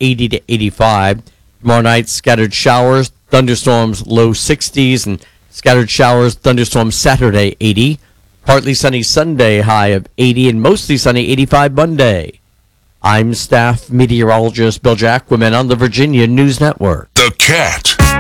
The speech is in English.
80 to 85. Tomorrow night, scattered showers, thunderstorms, low 60s, and scattered showers, thunderstorms Saturday, 80. Partly sunny Sunday, high of 80, and mostly sunny 85 Monday. I'm staff meteorologist Bill Jacquemin on the Virginia News Network. The Cat.